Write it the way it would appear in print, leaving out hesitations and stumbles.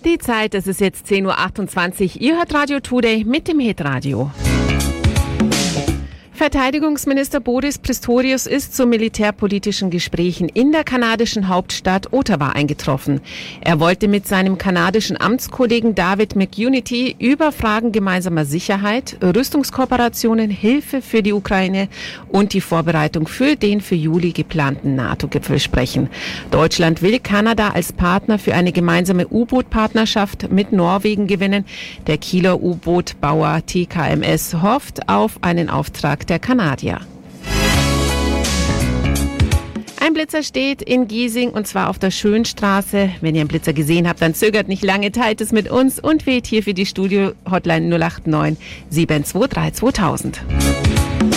Die Zeit, es ist jetzt 10.28 Uhr. Ihr hört Radio Today mit dem Hitradio. Verteidigungsminister Boris Pistorius ist zu militärpolitischen Gesprächen in der kanadischen Hauptstadt Ottawa eingetroffen. Er wollte mit seinem kanadischen Amtskollegen David McUnity über Fragen gemeinsamer Sicherheit, Rüstungskooperationen, Hilfe für die Ukraine und die Vorbereitung für den für Juli geplanten NATO-Gipfel sprechen. Deutschland will Kanada als Partner für eine gemeinsame U-Boot-Partnerschaft mit Norwegen gewinnen. Der Kieler U-Boot-Bauer TKMS hofft auf einen Auftrag der Kanadier. Ein Blitzer steht in Giesing und zwar auf der Schönstraße. Wenn ihr einen Blitzer gesehen habt, dann zögert nicht lange, teilt es mit uns und wählt hier für die Studio-Hotline 089 723 2000.